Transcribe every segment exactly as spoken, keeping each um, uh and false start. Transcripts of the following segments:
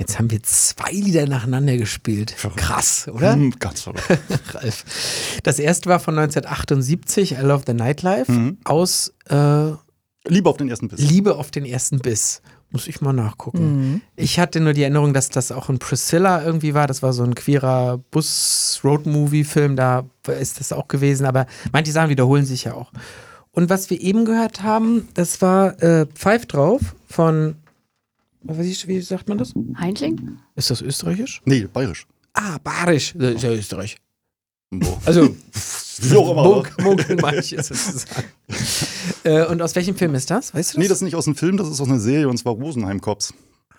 Jetzt haben wir zwei Lieder nacheinander gespielt. Krass, oder? Mhm, ganz verrückt. Ralf. Das erste war von neunzehnhundertachtundsiebzig, I Love the Nightlife, Mhm. aus äh, Liebe auf den ersten Biss. Liebe auf den ersten Biss. Muss ich mal nachgucken. Mhm. Ich hatte nur die Erinnerung, dass das auch in Priscilla irgendwie war. Das war so ein queerer Bus-Road-Movie-Film. Da ist das auch gewesen. Aber manche Sachen wiederholen sich ja auch. Und was wir eben gehört haben, das war äh, Pfeif drauf von, wie, wie sagt man das? Heindling? Ist das österreichisch? Nee, bayerisch. Ah, bayerisch. Das ist ja Österreich. Boah. Also, Wie auch immer. Munk, munkeln manche sozusagen. äh, und aus welchem Film ist das? Weißt du das? Nee, das ist nicht aus einem Film, das ist aus einer Serie, und zwar Rosenheim Cops.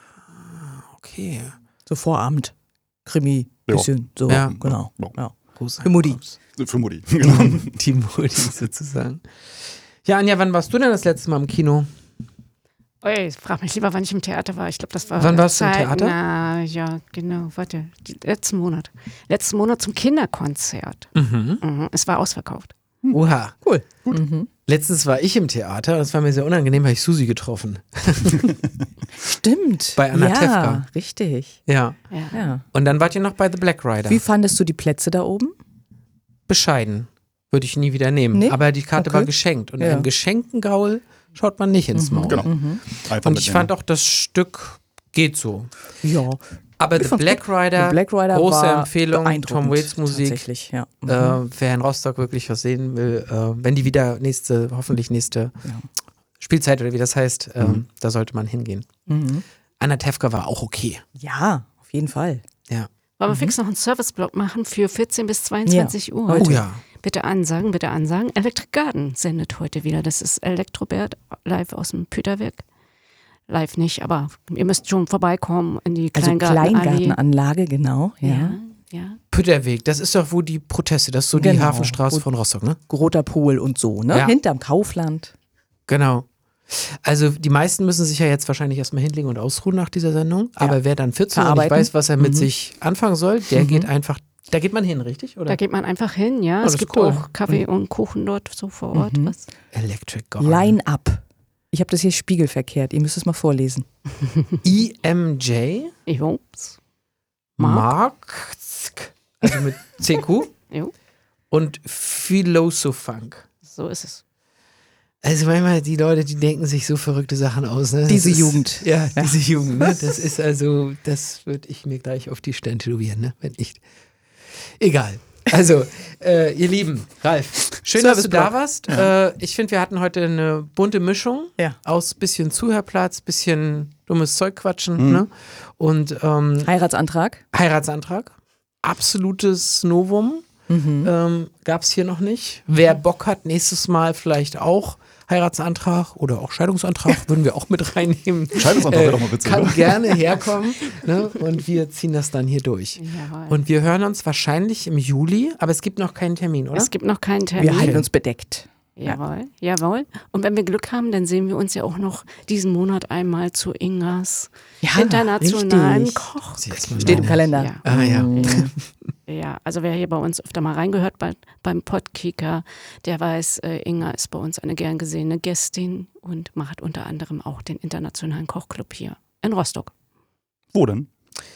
Okay. So Vorabend. Krimi, Ja. bisschen so. Ja. Genau. Ja. Ja. Rosa Für Mutti. Cops. Für Mutti, genau. Die Mutti sozusagen. Ja, Anja, wann warst du denn das letzte Mal im Kino? Ui, frag mich lieber, wann ich im Theater war. Ich glaube, das war. Wann warst du im Zeit- Theater? Na, ja, genau. Warte. Die- Letzten Monat. Letzten Monat zum Kinderkonzert. Mhm. Mhm. Es war ausverkauft. Oha. Cool. Mhm. Letztens war ich im Theater und es war mir sehr unangenehm, habe ich Susi getroffen. Stimmt. Bei Anna ja, Tefka. richtig. Ja. Ja. Ja. Und dann wart ihr noch bei The Black Rider. Wie fandest du die Plätze da oben? Bescheiden. Würde ich nie wieder nehmen. Nee? Aber die Karte Okay. war geschenkt. Und Ja. einem geschenkten Gaul schaut man nicht ins Maul. Genau. Mhm. Einfach Und ich mitnehmen. fand auch, das Stück geht so. Ja. Aber Ich The fand's Black gut. Rider, The Black Rider große war Empfehlung, beeindruckend, Tom Waits Musik. Tatsächlich, ja. Mhm. Äh, wer in Rostock wirklich was sehen will, äh, wenn die wieder nächste, hoffentlich nächste Ja. Spielzeit oder wie das heißt, ähm, Mhm. da sollte man hingehen. Mhm. Anna Tefka war auch okay. Ja, auf jeden Fall. Ja. Wollen wir fix noch einen Serviceblock machen für vierzehn bis zweiundzwanzig Uhr? Oh ja. Bitte ansagen, bitte ansagen. Electric Garden sendet heute wieder. Das ist Elektrobert live aus dem Püterwerk. Live nicht, aber ihr müsst schon vorbeikommen in die Also Kleingartenallee. Kleingartenanlage, genau. Ja. Ja, ja. Pütterweg, das ist doch wo die Proteste, das ist so die Genau. Hafenstraße Wo- von Rostock, ne? Groter Pool und so, ne? Ja. Hinterm Kaufland. Genau. Also die meisten müssen sich ja jetzt wahrscheinlich erstmal hinlegen und ausruhen nach dieser Sendung. Aber wer dann vierzehn und nicht Verarbeiten. weiß, was er mit Mhm. sich anfangen soll, der Mhm. geht einfach, da geht man hin, richtig? Oder? Da geht man einfach hin, ja. Oh, das es ist gibt cool. auch Kaffee und Kuchen dort so vor Ort. Mhm. Was. Electric Garden. Line-up. Ich habe das hier spiegelverkehrt. Ihr müsst es mal vorlesen. E M J, Jungs. Mark. Mark, also mit C Q Jo, und Philosophank. so ist es. Also manchmal die Leute, die denken sich so verrückte Sachen aus. Ne? Das Diese ist, Jugend. Ja, diese Jugend. Ne? Das ist also, das würde ich mir gleich auf die Stirn tätowieren, ne? Wenn nicht. Egal. Also, äh, ihr Lieben, Ralf, schön, dass du da warst. Äh, ich finde, wir hatten heute eine bunte Mischung Ja. aus bisschen Zuhörplatz, bisschen dummes Zeug quatschen, Mhm. ne? Und ähm, Heiratsantrag. Heiratsantrag. Absolutes Novum. Mhm. Ähm, gab es hier noch nicht. Wer Bock hat, nächstes Mal vielleicht auch Heiratsantrag oder auch Scheidungsantrag, würden wir auch mit reinnehmen. Scheidungsantrag wäre doch mal witzig, Kann oder? gerne herkommen. Ne? Und wir ziehen das dann hier durch. Jawohl. Und wir hören uns wahrscheinlich im Juli, aber es gibt noch keinen Termin, oder? Es gibt noch keinen Termin. Wir halten uns bedeckt. Jawohl, jawohl. Und wenn wir Glück haben, dann sehen wir uns ja auch noch diesen Monat einmal zu Ingas Ja, internationalen richtig. Koch. Sie jetzt mal Steht im meine- Kalender. Ja. Ah ja. Mhm. Ja, also wer hier bei uns öfter mal reingehört bei, beim Podkicker, der weiß, äh, Inga ist bei uns eine gern gesehene Gästin und macht unter anderem auch den internationalen Kochclub hier in Rostock. Wo denn?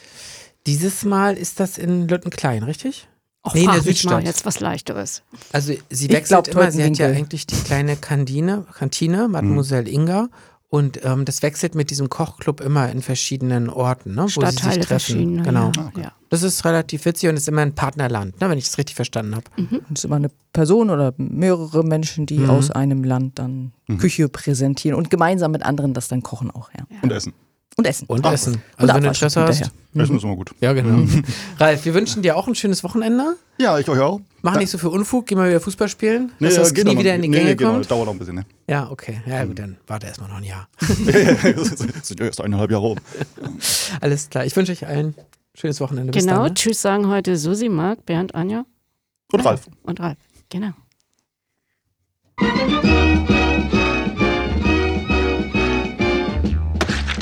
Dieses Mal ist das in Lüttenklein, richtig? Och, Nee, in der frag mich mal Südstadt. jetzt was Leichteres. Also sie Ich wechselt glaub, immer, sie hat ja Teutenwinkel. eigentlich die kleine Kantine, Kantine Mademoiselle Inga. Und ähm, das wechselt mit diesem Kochclub immer in verschiedenen Orten, ne, wo sie sich Stadtteile treffen. verschiedene. Genau. Ja, ja. Das ist relativ witzig und ist immer ein Partnerland, ne, wenn ich das richtig verstanden habe. Mhm. Es ist immer eine Person oder mehrere Menschen, die Mhm. aus einem Land dann Mhm. Küche präsentieren und gemeinsam mit anderen das dann kochen auch, ja. Und Essen. Und essen. Und Ach, Essen. und Also wenn du Abwasch Interesse hast. hinterher. Essen ist immer gut. Ja, genau. Ralf, wir wünschen dir auch ein schönes Wochenende. Ja, ich euch auch. Mach Ja. nicht so viel Unfug, geh mal wieder Fußball spielen, Nee, dass das geht Knie noch- wieder in die nee, Gänge genau, kommt. das dauert noch ein bisschen, ne? Ja, okay. Ja gut, dann warte erstmal noch ein Jahr. Das sind ja erst eineinhalb Jahre um. Alles klar. Ich wünsche euch allen ein schönes Wochenende. Bis Genau, dann, ne? tschüss sagen heute Susi, Marc, Bernd, Anja Und Ralf. und Ralf. Genau.